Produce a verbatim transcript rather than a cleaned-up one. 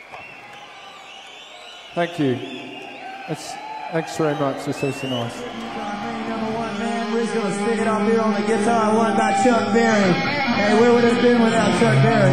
Thank you. That's, thanks very much. That's so, so nice. Number one, man. We're just going to stick it off here on the guitar, one by Chuck Berry. Hey, where would it have been without Chuck Berry?